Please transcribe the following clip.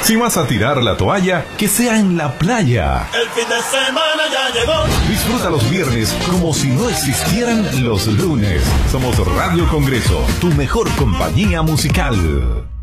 Si vas a tirar la toalla, que sea en la playa. El fin de semana ya llegó. Disfruta los viernes como si no existieran los lunes. Somos Radio Congreso, tu mejor compañía musical.